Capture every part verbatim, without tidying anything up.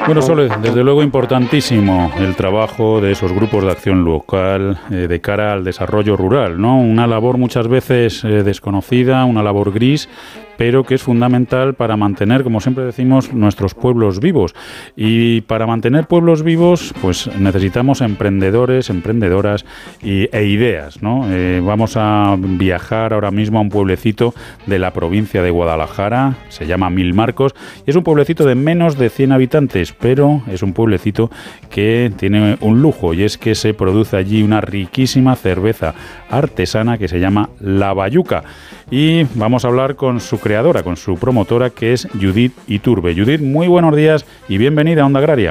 Bueno, Sole, desde luego importantísimo el trabajo de esos grupos de acción local eh, de cara al desarrollo rural, ¿no? Una labor muchas veces eh, desconocida, una labor gris, pero que es fundamental para mantener, como siempre decimos, nuestros pueblos vivos. Y para mantener pueblos vivos, pues necesitamos emprendedores, emprendedoras y, e ideas, ¿no? Eh, vamos a viajar ahora mismo a un pueblecito de la provincia de Guadalajara, se llama Mil Marcos, y es un pueblecito de menos de cien habitantes, pero es un pueblecito que tiene un lujo, y es que se produce allí una riquísima cerveza artesana que se llama La Bayuca. Y vamos a hablar con su creadora, con su promotora, que es Judith Iturbe. Judith, muy buenos días y bienvenida a Onda Agraria.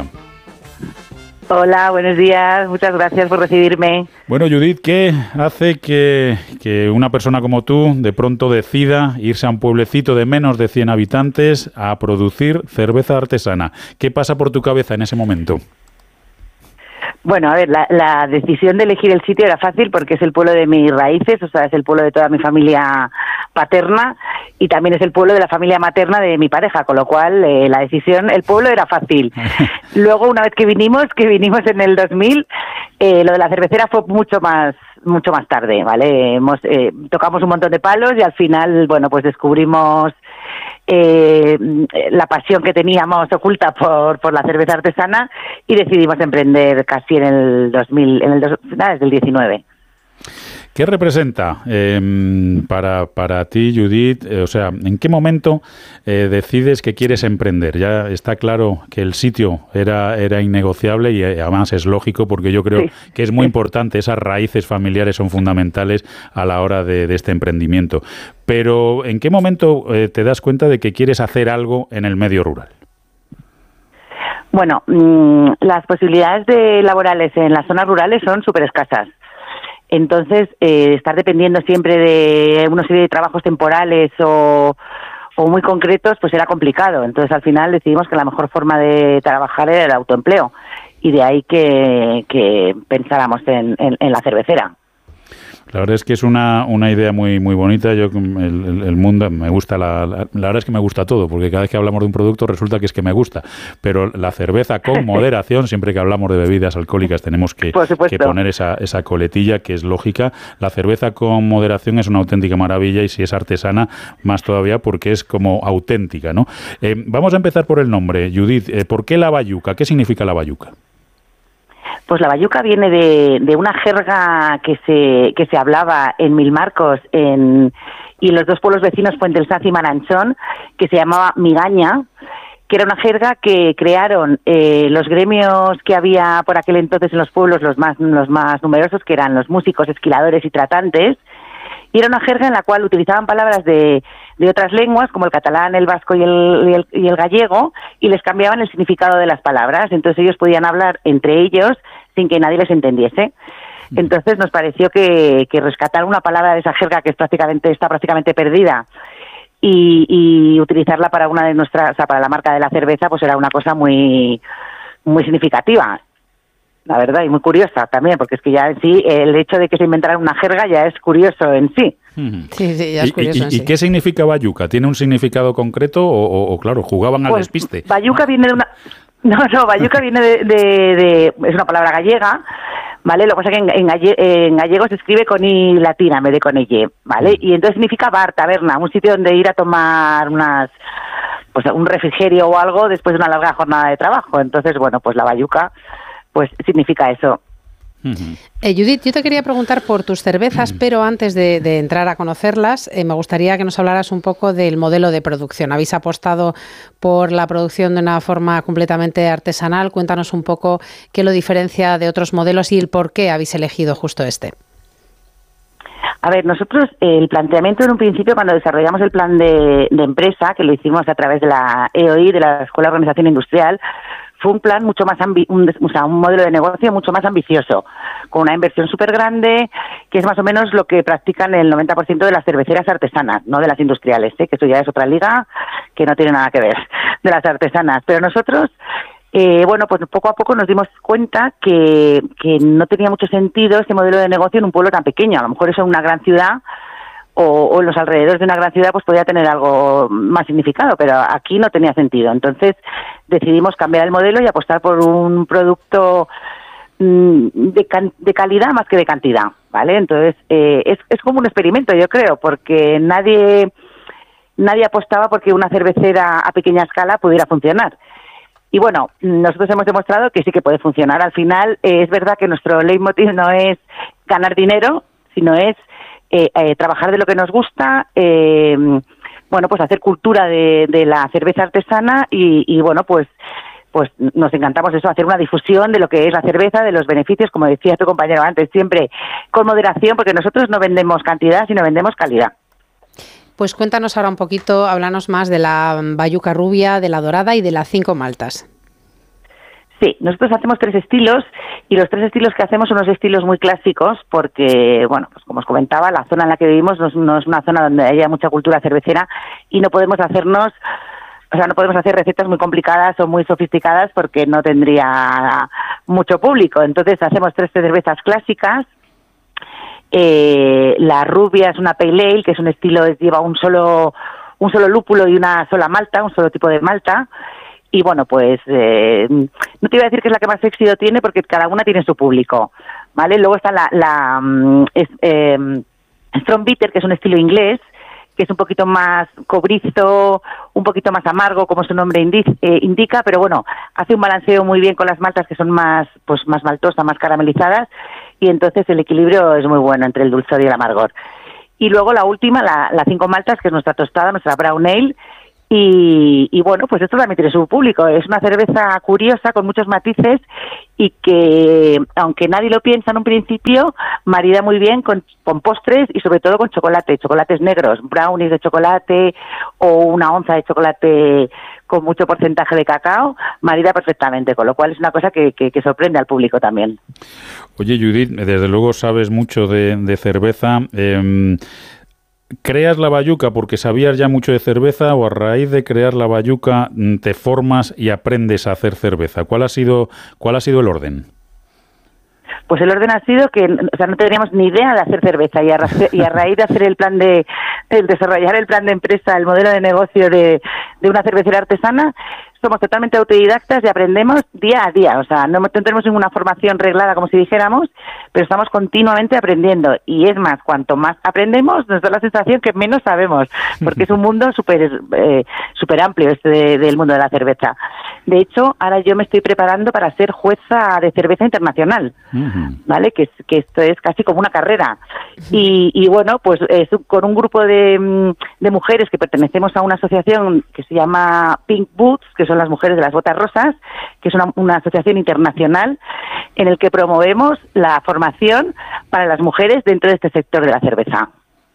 Hola, buenos días, muchas gracias por recibirme. Bueno, Judith, ¿qué hace que, que una persona como tú de pronto decida irse a un pueblecito de menos de cien habitantes a producir cerveza artesana? ¿Qué pasa por tu cabeza en ese momento? Bueno, a ver, la, la decisión de elegir el sitio era fácil porque es el pueblo de mis raíces, o sea, es el pueblo de toda mi familia paterna y también es el pueblo de la familia materna de mi pareja, con lo cual eh, la decisión, el pueblo era fácil. Luego, una vez que vinimos, que vinimos en el dos mil, eh, lo de la cervecera fue mucho más mucho más tarde, ¿vale? Hemos, eh, tocamos un montón de palos y al final, bueno, pues descubrimos Eh, la pasión que teníamos oculta por, por la cerveza artesana y decidimos emprender casi en el dos mil, en el dos, finales del diecinueve. ¿Qué representa eh, para, para ti, Judith? Eh, o sea, ¿en qué momento eh, decides que quieres emprender? Ya está claro que el sitio era, era innegociable y además es lógico porque yo creo sí. que es muy sí. importante. Esas raíces familiares son fundamentales a la hora de, de este emprendimiento. Pero ¿en qué momento eh, te das cuenta de que quieres hacer algo en el medio rural? Bueno, mmm, las posibilidades de laborales en las zonas rurales son súper escasas. Entonces, eh, estar dependiendo siempre de una serie de trabajos temporales o, o muy concretos, pues era complicado. Entonces, al final decidimos que la mejor forma de trabajar era el autoempleo. Y de ahí que, que pensáramos en, en, en la cervecera. La verdad es que es una, una idea muy muy bonita. Yo el, el, el mundo me gusta la, la la verdad es que me gusta todo, porque cada vez que hablamos de un producto resulta que es que me gusta, pero la cerveza con moderación, siempre que hablamos de bebidas alcohólicas tenemos que, que poner esa, esa coletilla que es lógica. La cerveza con moderación es una auténtica maravilla y si es artesana más todavía porque es como auténtica, ¿no? Eh, vamos a empezar por el nombre, Judith. Eh, ¿Por qué La Bayuca? ¿Qué significa La Bayuca? Pues la bayuca viene de, de una jerga que se que se hablaba en Mil Marcos en, y los dos pueblos vecinos, Puente del Saz y Maranchón, que se llamaba migaña, que era una jerga que crearon eh, los gremios que había por aquel entonces en los pueblos, los más los más numerosos, que eran los músicos, esquiladores y tratantes, y era una jerga en la cual utilizaban palabras de, de otras lenguas, como el catalán, el vasco y el, y, el, y el gallego, y les cambiaban el significado de las palabras. Entonces ellos podían hablar entre ellos sin que nadie les entendiese. Entonces nos pareció que, que rescatar una palabra de esa jerga que es prácticamente está prácticamente perdida y, y utilizarla para una de nuestras, o sea, para la marca de la cerveza, pues era una cosa muy muy significativa. La verdad, y muy curiosa también, porque es que ya en sí, el hecho de que se inventara una jerga ya es curioso en sí. Sí, sí, ya es curioso ¿Y, y, en sí. ¿Y qué significa bayuca? ¿Tiene un significado concreto o, o, o claro, jugaban al pues, despiste? Bayuca viene de una... No, no, bayuca viene de, de, de... es una palabra gallega, ¿vale? Lo que pasa es que en, en, galle, en gallego se escribe con i latina en vez de con y, ¿vale? Y entonces significa bar, taberna, un sitio donde ir a tomar unas... pues un refrigerio o algo después de una larga jornada de trabajo. Entonces, bueno, pues la bayuca... pues significa eso. Eh, Judith, yo te quería preguntar por tus cervezas, pero antes de, de entrar a conocerlas, eh, me gustaría que nos hablaras un poco del modelo de producción. Habéis apostado por la producción de una forma completamente artesanal. Cuéntanos un poco qué lo diferencia de otros modelos y el por qué habéis elegido justo este. A ver, nosotros eh, el planteamiento en un principio cuando desarrollamos el plan de, de empresa, que lo hicimos a través de la E O I, de la Escuela de Organización Industrial, fue un plan mucho más, ambi- un, o sea, un modelo de negocio mucho más ambicioso, con una inversión súper grande, que es más o menos lo que practican el noventa por ciento de las cerveceras artesanas, no de las industriales, ¿eh? Que eso ya es otra liga que no tiene nada que ver, de las artesanas. Pero nosotros, eh, bueno, pues poco a poco nos dimos cuenta que, que no tenía mucho sentido ese modelo de negocio en un pueblo tan pequeño. A lo mejor eso en una gran ciudad o, o en los alrededores de una gran ciudad, pues podía tener algo más significado, pero aquí no tenía sentido. Entonces decidimos cambiar el modelo y apostar por un producto mmm, de, can, de calidad más que de cantidad, ¿vale? Entonces eh, es, es como un experimento, yo creo, porque nadie, nadie apostaba porque una cervecera a pequeña escala pudiera funcionar. Y bueno, nosotros hemos demostrado que sí que puede funcionar. Al final, eh, es verdad que nuestro leitmotiv no es ganar dinero, sino es eh, eh, trabajar de lo que nos gusta, eh, bueno, pues hacer cultura de, de la cerveza artesana y, y bueno, pues pues nos encantamos eso, hacer una difusión de lo que es la cerveza, de los beneficios, como decía tu compañero antes, siempre con moderación, porque nosotros no vendemos cantidad, sino vendemos calidad. Pues cuéntanos ahora un poquito, háblanos más de la bayuca rubia, de la dorada y de las cinco maltas. Sí, nosotros hacemos tres estilos y los tres estilos que hacemos son unos estilos muy clásicos porque, bueno, pues como os comentaba, la zona en la que vivimos no es, no es una zona donde haya mucha cultura cervecera y no podemos hacernos, o sea, no podemos hacer recetas muy complicadas o muy sofisticadas porque no tendría mucho público. Entonces hacemos tres cervezas clásicas. Eh, la rubia es una pale ale, que es un estilo, es, lleva un solo un solo lúpulo y una sola malta, un solo tipo de malta. Y bueno, pues eh, no te iba a decir que es la que más éxito tiene porque cada una tiene su público, ¿vale? Luego está la, la um, es, eh, Strong Bitter, que es un estilo inglés, que es un poquito más cobrizo, un poquito más amargo, como su nombre indi eh, indica, pero bueno, hace un balanceo muy bien con las maltas que son más, pues más maltosas, más caramelizadas, y entonces el equilibrio es muy bueno entre el dulzor y el amargor. Y luego la última, la, la cinco maltas, que es nuestra tostada, nuestra brown ale, y, y bueno, pues esto también tiene su público. Es una cerveza curiosa, con muchos matices, y que, aunque nadie lo piensa en un principio, marida muy bien con, con postres y sobre todo con chocolate, chocolates negros, brownies de chocolate o una onza de chocolate con mucho porcentaje de cacao, marida perfectamente, con lo cual es una cosa que, que, que sorprende al público también. Oye, Judith, desde luego sabes mucho de, de cerveza. Eh, ¿Creas la bayuca porque sabías ya mucho de cerveza o a raíz de crear la bayuca te formas y aprendes a hacer cerveza? ¿Cuál ha sido, cuál ha sido el orden? Pues el orden ha sido que, o sea, no teníamos ni idea de hacer cerveza y a, y a raíz de hacer el plan de, de desarrollar el plan de empresa, el modelo de negocio de, de una cervecera artesana, somos totalmente autodidactas y aprendemos día a día. O sea, no, no tenemos ninguna formación reglada, como si dijéramos, pero estamos continuamente aprendiendo. Y es más, cuanto más aprendemos, nos da la sensación que menos sabemos, porque es un mundo súper eh, súper amplio este de, del mundo de la cerveza. De hecho, ahora yo me estoy preparando para ser jueza de cerveza internacional, uh-huh. ¿vale? Que, que esto es casi como una carrera. Y, y bueno, pues es con un grupo de, de mujeres que pertenecemos a una asociación que se llama Pink Boots, que son las mujeres de las botas rosas, que es una, una asociación internacional en el que promovemos la formación para las mujeres dentro de este sector de la cerveza.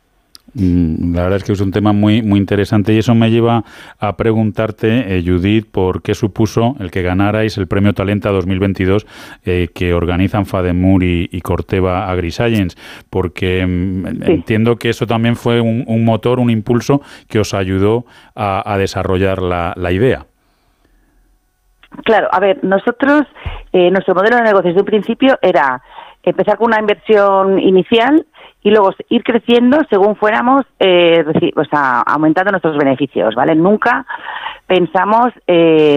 La verdad es que es un tema muy muy interesante y eso me lleva a preguntarte, eh, Judith, por qué supuso el que ganarais el Premio Talenta dos mil veintidós eh, que organizan Fademur y, y Corteva AgriScience, porque mm, sí. entiendo que eso también fue un, un motor, un impulso que os ayudó a, a desarrollar la, la idea. Claro, a ver, nosotros, eh, nuestro modelo de negocio desde un principio era empezar con una inversión inicial y luego ir creciendo según fuéramos eh, o sea, aumentando nuestros beneficios, ¿vale? Nunca pensamos, eh,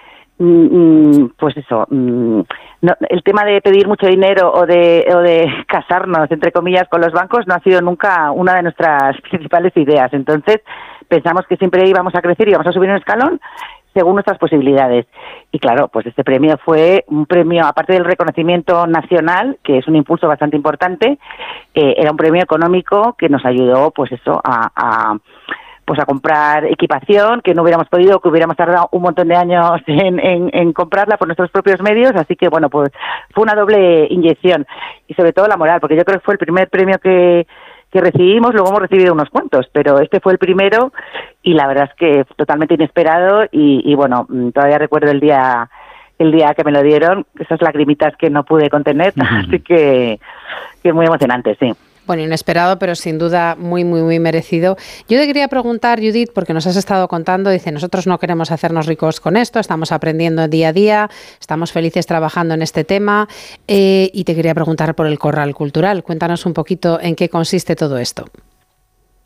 mm, pues eso, mm, no, el tema de pedir mucho dinero o de, o de casarnos, entre comillas, con los bancos no ha sido nunca una de nuestras principales ideas. Entonces, pensamos que siempre íbamos a crecer y íbamos a subir un escalón según nuestras posibilidades. Y claro, pues este premio fue un premio, aparte del reconocimiento nacional, que es un impulso bastante importante, eh, era un premio económico que nos ayudó, pues eso, a, a pues a comprar equipación que no hubiéramos podido, que hubiéramos tardado un montón de años en, en, en comprarla por nuestros propios medios, así que bueno, pues fue una doble inyección y sobre todo la moral, porque yo creo que fue el primer premio que que recibimos, luego hemos recibido unos cuantos, pero este fue el primero y la verdad es que totalmente inesperado y, y bueno, todavía recuerdo el día el día que me lo dieron, esas lagrimitas que no pude contener, uh-huh. así que, que muy emocionante, sí. Bueno, inesperado, pero sin duda muy, muy, muy merecido. Yo te quería preguntar, Judith, porque nos has estado contando, dice, nosotros no queremos hacernos ricos con esto, estamos aprendiendo día a día, estamos felices trabajando en este tema, eh, y te quería preguntar por el Corral Cultural. Cuéntanos un poquito en qué consiste todo esto.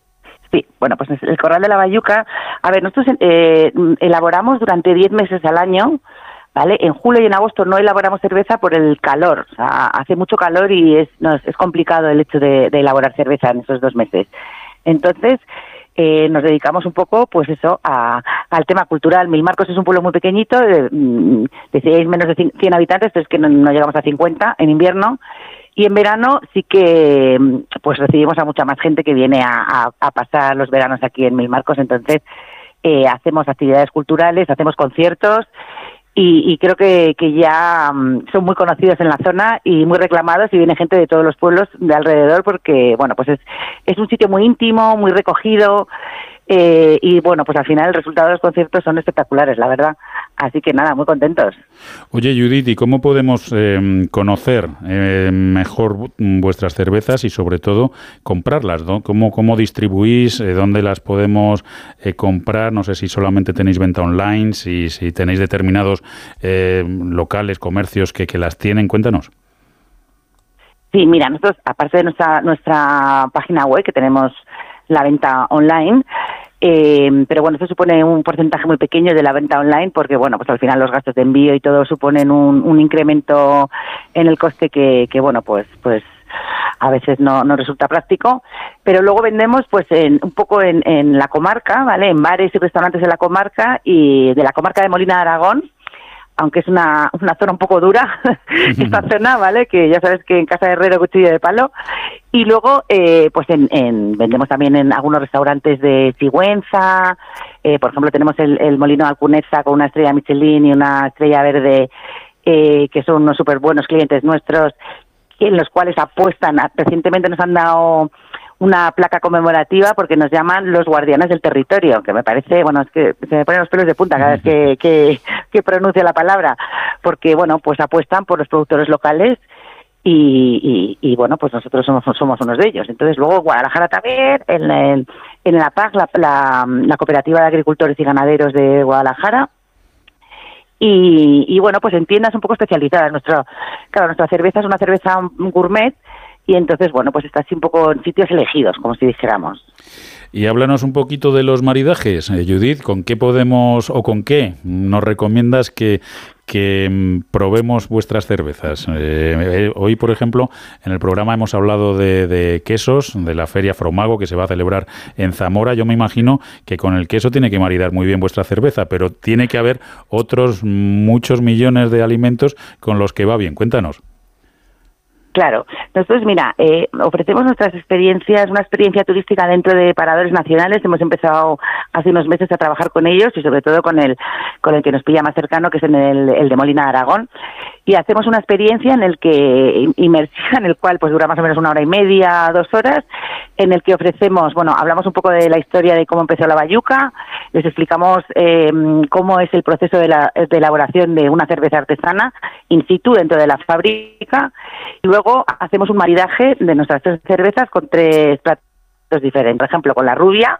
Sí, bueno, pues el Corral de la Bayuca, a ver, nosotros eh, elaboramos durante diez meses al año, ¿vale? En julio y en agosto no elaboramos cerveza por el calor, o sea, hace mucho calor y es, no, es complicado el hecho de, de elaborar cerveza en esos dos meses. Entonces, eh, nos dedicamos un poco, pues eso, a, al tema cultural. Milmarcos es un pueblo muy pequeñito, de, decíais menos de cien habitantes, pero es que no, no llegamos a cincuenta en invierno. Y en verano sí que pues recibimos a mucha más gente que viene a, a, a pasar los veranos aquí en Milmarcos. Entonces, eh, hacemos actividades culturales, hacemos conciertos. Y, y creo que, que ya um, son muy conocidos en la zona y muy reclamados, y viene gente de todos los pueblos de alrededor porque, bueno, pues es, es un sitio muy íntimo, muy recogido, eh, y bueno, pues al final el resultado de los conciertos son espectaculares, la verdad. Así que nada, muy contentos. Oye, Judith, ¿y cómo podemos eh, conocer eh, mejor vuestras cervezas y sobre todo comprarlas, ¿no? ¿Cómo, cómo distribuís? Eh, ¿Dónde las podemos eh, comprar? No sé si solamente tenéis venta online, si, si tenéis determinados eh, locales, comercios que, que las tienen. Cuéntanos. Sí, mira, nosotros, aparte de nuestra, nuestra página web, que tenemos la venta online, Eh, pero bueno, eso supone un porcentaje muy pequeño de la venta online porque, bueno, pues al final los gastos de envío y todo suponen un, un incremento en el coste que, que bueno, pues pues a veces no, no resulta práctico. Pero luego vendemos pues en, un poco en, en la comarca, ¿vale? En bares y restaurantes de la comarca y de la comarca de Molina de Aragón, aunque es una, una zona un poco dura, esta zona, ¿vale? Que ya sabes que en casa de herrero, cuchillo de palo. Y luego, eh, pues en, en, vendemos también en algunos restaurantes de Sigüenza, eh, por ejemplo, tenemos el, el Molino de Alcuneza con una estrella Michelin y una estrella verde, eh, que son unos súper buenos clientes nuestros, en los cuales apuestan. Recientemente nos han dado una placa conmemorativa porque nos llaman los guardianes del territorio, que me parece, bueno, es que se me ponen los pelos de punta cada vez que, que, que pronuncio la palabra, porque, bueno, pues apuestan por los productores locales y, y, y bueno, pues nosotros somos, somos unos de ellos. Entonces, luego Guadalajara también, en el, en la P A G, la, la, la Cooperativa de Agricultores y Ganaderos de Guadalajara. Y, y bueno, pues en tiendas un poco especializadas. Nuestro, claro, nuestra cerveza es una cerveza gourmet, y entonces, bueno, pues está así un poco en sitios elegidos, como si dijéramos. Y háblanos un poquito de los maridajes, eh, Judith. ¿Con qué podemos o con qué nos recomiendas que, que mm, probemos vuestras cervezas? Eh, hoy, por ejemplo, en el programa hemos hablado de, de quesos, de la Feria Fromago que se va a celebrar en Zamora. Yo me imagino que con el queso tiene que maridar muy bien vuestra cerveza, pero tiene que haber otros muchos millones de alimentos con los que va bien. Cuéntanos. Claro, nosotros, mira, eh, ofrecemos nuestras experiencias, una experiencia turística dentro de paradores nacionales. Hemos empezado hace unos meses a trabajar con ellos y sobre todo con el con el que nos pilla más cercano, que es en el, el de Molina de Aragón. Y hacemos una experiencia en el que inmersiva, en el cual pues dura más o menos una hora y media, dos horas, en el que ofrecemos, bueno, hablamos un poco de la historia de cómo empezó la Bayuca, les explicamos eh, cómo es el proceso de, la, de elaboración de una cerveza artesana in situ dentro de la fábrica, y luego hacemos un maridaje de nuestras tres cervezas con tres platos diferentes. Por ejemplo, con la rubia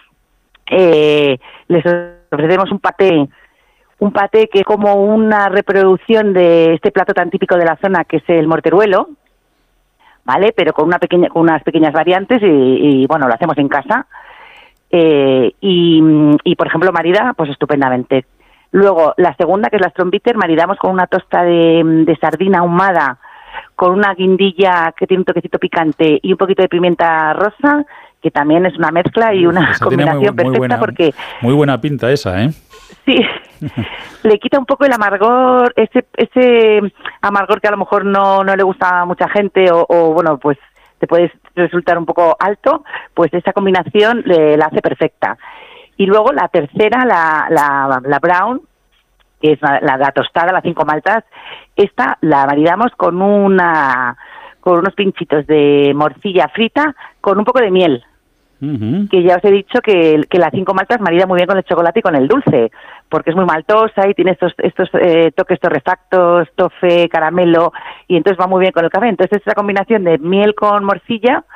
eh, les ofrecemos un paté, un paté que es como una reproducción de este plato tan típico de la zona, que es el morteruelo, ¿vale? Pero con una pequeña, con unas pequeñas variantes y, y bueno, lo hacemos en casa. Eh, y, y, por ejemplo, marida, pues estupendamente. Luego, la segunda, que es la Strombitter, maridamos con una tosta de, de sardina ahumada, con una guindilla que tiene un toquecito picante y un poquito de pimienta rosa, que también es una mezcla y una esa combinación muy, muy perfecta buena, porque... Muy buena pinta esa, ¿eh? Sí, le quita un poco el amargor, ese ese amargor que a lo mejor no, no le gusta a mucha gente o, o bueno, pues te puede resultar un poco alto, pues esa combinación le, la hace perfecta. Y luego la tercera, la, la, la brown, que es la, la tostada, las cinco maltas, esta la maridamos con una con unos pinchitos de morcilla frita con un poco de miel. Uh-huh. Que ya os he dicho que, que las cinco maltas marida muy bien con el chocolate y con el dulce, porque es muy maltosa y tiene estos estos eh, toques torrefactos, tofe, caramelo, y entonces va muy bien con el café. Entonces esa combinación de miel con morcilla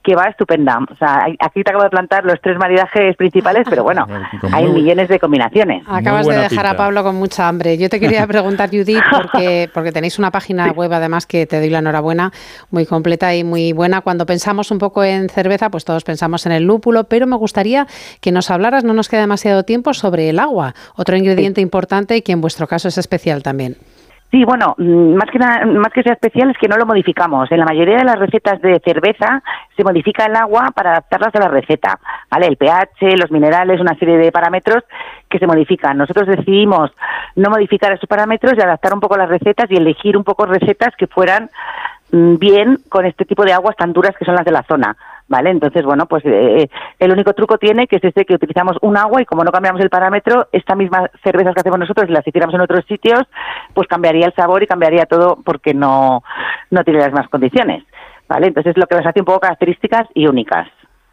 que va estupenda. O sea, aquí te acabo de plantar los tres maridajes principales, pero bueno, hay millones de combinaciones. Acabas de dejar pinta. a Pablo con mucha hambre. Yo te quería preguntar, Judith, porque, porque tenéis una página web, además, que te doy la enhorabuena, muy completa y muy buena. Cuando pensamos un poco en cerveza, pues todos pensamos en el lúpulo, pero me gustaría que nos hablaras, no nos queda demasiado tiempo, sobre el agua, otro ingrediente sí. importante y que en vuestro caso es especial también. Sí, bueno, más que nada, más que sea especial es que no lo modificamos. En la mayoría de las recetas de cerveza se modifica el agua para adaptarlas a la receta, ¿vale? El pH, los minerales, una serie de parámetros que se modifican. Nosotros decidimos no modificar esos parámetros y adaptar un poco las recetas y elegir un poco recetas que fueran mmm, bien con este tipo de aguas tan duras que son las de la zona. ¿Vale? Entonces, bueno, pues eh, el único truco tiene que es este, que utilizamos un agua y como no cambiamos el parámetro, esta misma cervezas que hacemos nosotros, si las hiciéramos en otros sitios, pues cambiaría el sabor y cambiaría todo porque no, no tiene las mismas condiciones, ¿vale? Entonces, lo que las hace un poco características y únicas.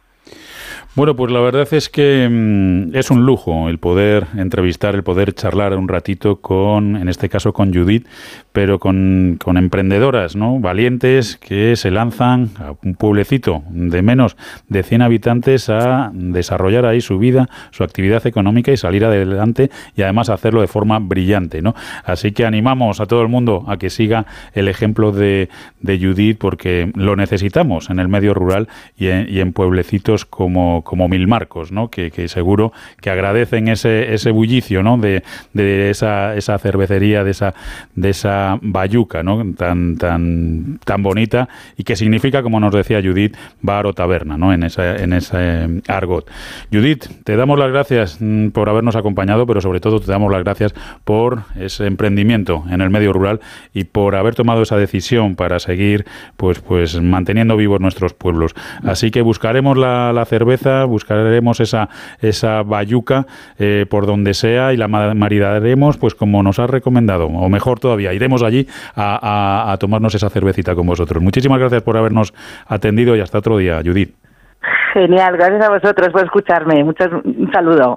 Bueno, pues la verdad es que mmm, es un lujo el poder entrevistar, el poder charlar un ratito con, en este caso con Judith, pero con, con emprendedoras, ¿no? Valientes que se lanzan a un pueblecito de menos de cien habitantes a desarrollar ahí su vida, su actividad económica y salir adelante y además hacerlo de forma brillante, ¿no? Así que animamos a todo el mundo a que siga el ejemplo de, de Judith porque lo necesitamos en el medio rural y en, y en pueblecitos como como Milmarcos, ¿no? Que, que seguro que agradecen ese ese bullicio, ¿no? De, de esa esa cervecería, de esa de esa bayuca, ¿no? Tan tan tan bonita y que significa, como nos decía Judith, bar o taberna, ¿no? En esa en ese argot. Judith, te damos las gracias por habernos acompañado, pero sobre todo te damos las gracias por ese emprendimiento en el medio rural y por haber tomado esa decisión para seguir, pues pues manteniendo vivos nuestros pueblos. Así que buscaremos la, la cerveza, buscaremos esa esa bayuca eh, por donde sea y la maridaremos pues como nos has recomendado, o mejor todavía, iremos allí a, a, a tomarnos esa cervecita con vosotros. Muchísimas gracias por habernos atendido y hasta otro día, Judith. Genial, gracias a vosotros por escucharme. Muchas, un saludo.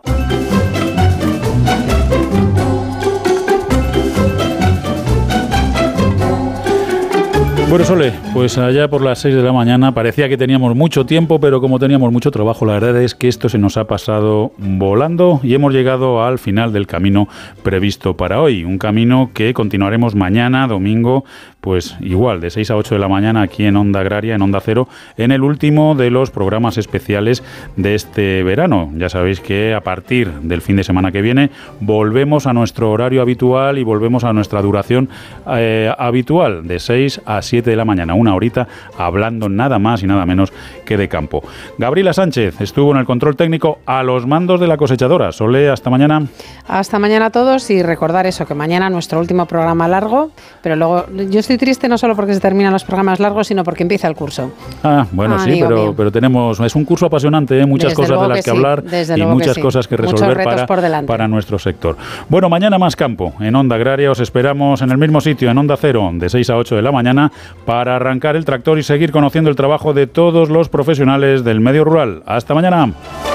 Bueno, Sole, pues allá por las seis de la mañana parecía que teníamos mucho tiempo, pero como teníamos mucho trabajo, la verdad es que esto se nos ha pasado volando y hemos llegado al final del camino previsto para hoy. Un camino que continuaremos mañana, domingo, pues igual, de seis a ocho de la mañana aquí en Onda Agraria, en Onda Cero, en el último de los programas especiales de este verano. Ya sabéis que a partir del fin de semana que viene volvemos a nuestro horario habitual y volvemos a nuestra duración eh, habitual, de seis a siete de la mañana, una horita, hablando nada más y nada menos que de campo. Gabriela Sánchez estuvo en el control técnico a los mandos de la cosechadora. Sole, hasta mañana. Hasta mañana a todos y recordar eso, que mañana nuestro último programa largo, pero luego yo estoy triste no solo porque se terminan los programas largos, sino porque empieza el curso. Ah, bueno, ah, sí, pero, pero tenemos, es un curso apasionante, ¿eh? Muchas Desde cosas de las que, que sí. hablar Desde y muchas que cosas sí. que resolver para, para nuestro sector. Bueno, mañana más campo en Onda Agraria, os esperamos en el mismo sitio, en Onda Cero, de seis a ocho de la mañana, para arrancar el tractor y seguir conociendo el trabajo de todos los profesionales del medio rural. Hasta mañana.